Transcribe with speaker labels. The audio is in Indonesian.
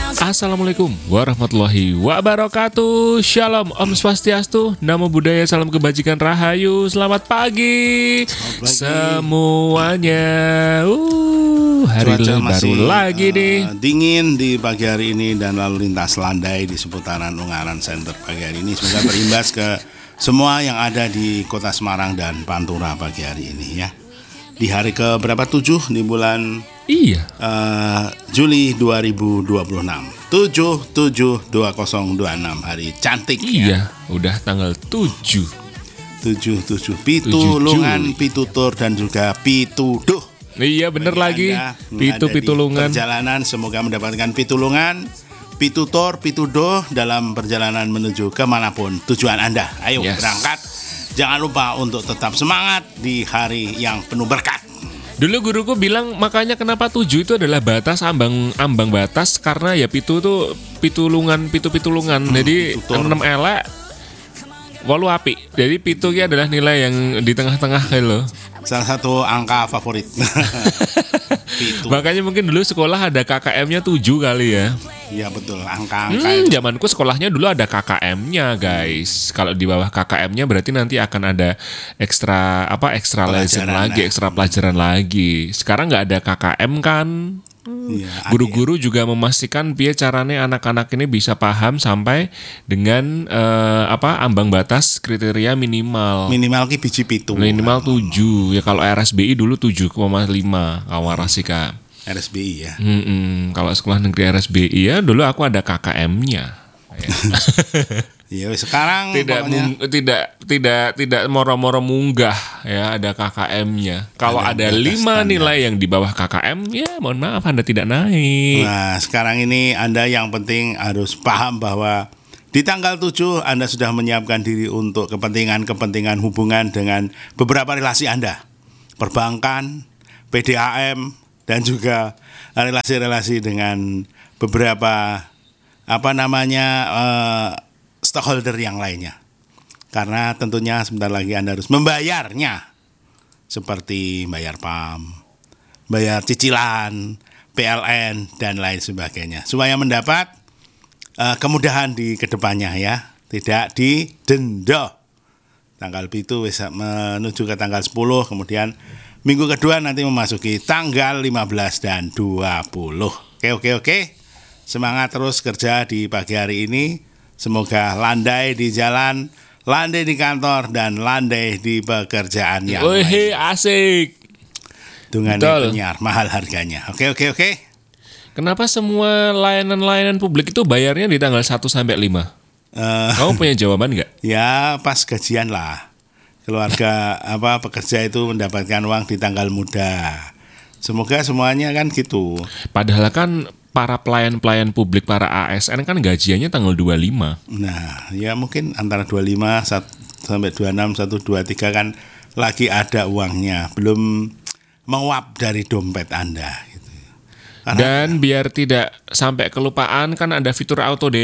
Speaker 1: Assalamualaikum warahmatullahi wabarakatuh. Shalom, Om Swastiastu, Namo Buddhaya, salam kebajikan rahayu. Selamat pagi, semuanya. Hari baru lagi nih.
Speaker 2: Dingin di pagi hari ini dan lalu lintas landai di seputaran Ungaran Center pagi hari ini. Semoga berimbas ke semua yang ada di Kota Semarang dan Pantura pagi hari ini ya. Di hari ke berapa 7 di bulan Juli 2026 772026 hari cantik
Speaker 1: ya. Udah tanggal 7
Speaker 2: pitulungan, pitutur dan juga pituduh.
Speaker 1: Iya bener lagi, pitulungan
Speaker 2: perjalanan semoga mendapatkan pitulungan, pitutur, pituduh dalam perjalanan menuju kemanapun tujuan Anda. Ayo berangkat. Jangan lupa untuk tetap semangat di hari yang penuh berkat.
Speaker 1: Dulu guruku bilang makanya kenapa 7 itu adalah batas ambang batas, karena ya pitu tuh pitulungan. Jadi 6 elek 8 api. Jadi pitu ini adalah nilai yang di tengah-tengah loh.
Speaker 2: Salah satu angka favorit.
Speaker 1: Makanya mungkin dulu sekolah ada KKM-nya 7 kali ya.
Speaker 2: Iya betul, angka-angka.
Speaker 1: Zamanku sekolahnya dulu ada KKM-nya guys. Kalau di bawah KKM-nya berarti nanti akan ada ekstra lesson lagi, ekstra pelajaran lagi. Sekarang nggak ada KKM kan. Guru-guru juga memastikan biar caranya anak-anak ini bisa paham sampai dengan ambang batas kriteria minimal
Speaker 2: ki biji pitu.
Speaker 1: Minimal 7 ya, kalau RSBI dulu 7,5 kawarasika.
Speaker 2: RSBI ya.
Speaker 1: Kalau sekolah negeri RSBI ya dulu aku ada KKM-nya.
Speaker 2: Ya sekarang
Speaker 1: tidak moro-moro munggah ya, ada KKM-nya. Kalau ada 5 nilai yang di bawah KKM ya mohon maaf Anda tidak naik.
Speaker 2: Nah sekarang ini Anda yang penting harus paham bahwa di tanggal 7 Anda sudah menyiapkan diri untuk kepentingan hubungan dengan beberapa relasi Anda, perbankan, PDAM, dan juga relasi-relasi dengan beberapa stakeholder yang lainnya. Karena tentunya sebentar lagi Anda harus membayarnya, seperti bayar PAM, bayar cicilan, PLN, dan lain sebagainya, supaya mendapat kemudahan di kedepannya ya, tidak didenda. Tanggal itu menuju ke tanggal 10, kemudian minggu kedua nanti memasuki tanggal 15 dan 20. Oke. Semangat terus kerja di pagi hari ini. Semoga landai di jalan, landai di kantor, dan landai di pekerjaan yang lain.
Speaker 1: Asik.
Speaker 2: Dengan penyiar mahal harganya. Oke.
Speaker 1: Kenapa semua layanan publik itu bayarnya di tanggal 1 sampai 5? Kamu punya jawaban nggak?
Speaker 2: Ya pas gajian lah. Keluarga pekerja itu mendapatkan uang di tanggal muda. Semoga semuanya kan gitu.
Speaker 1: Padahal kan para pelayan publik, para ASN kan gajiannya tanggal 25.
Speaker 2: Nah, ya mungkin antara 25 sampai 26, 1, 2, 3 kan lagi ada uangnya, belum menguap dari dompet Anda gitu.
Speaker 1: Dan biar tidak sampai kelupaan kan ada fitur auto